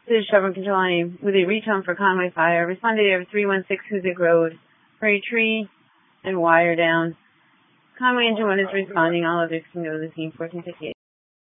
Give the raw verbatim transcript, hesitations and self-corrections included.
This is Chevron Control on a, with a retone for Conway Fire. Responded area three one six Hoosick Road for a tree and wire down. Conway Engine one is responding. All others can go to the scene for fifty-eight.